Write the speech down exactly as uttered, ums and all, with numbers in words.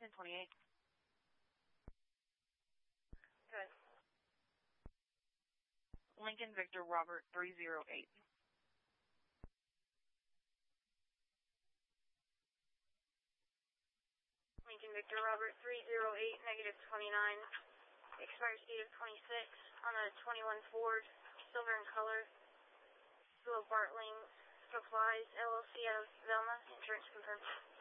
ten twenty-eight. Good. Lincoln Victor Robert three zero eight. Lincoln Victor Robert three zero eight, negative twenty-nine. Expired speed of twenty-six on a twenty-one Ford, silver in color. Bill Bartling Supplies, L L C out of Velma. Insurance confirmed.